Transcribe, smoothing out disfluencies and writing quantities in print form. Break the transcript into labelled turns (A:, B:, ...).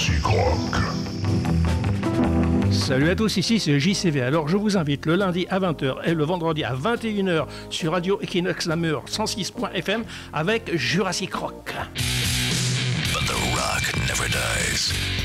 A: Jurassic Rock.
B: Salut à tous, ici c'est JCV. Alors je vous invite le lundi à 20h et le vendredi à 21h sur Radio Equinox Namur 106.fm avec Jurassic Rock.
A: But the rock never dies.